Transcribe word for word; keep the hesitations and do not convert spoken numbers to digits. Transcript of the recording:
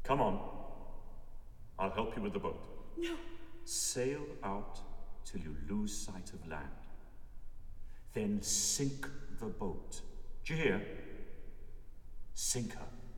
Come on. I'll help you with the boat. No. Sail out till you lose sight of land. Then sink the boat. Do you hear? Sink her.